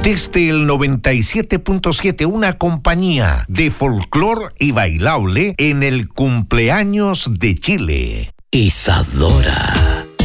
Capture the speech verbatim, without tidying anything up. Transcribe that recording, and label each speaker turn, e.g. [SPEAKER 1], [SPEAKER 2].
[SPEAKER 1] Desde el noventa y siete punto siete, una compañía de folclor y bailable en el cumpleaños de Chile.
[SPEAKER 2] Isadora.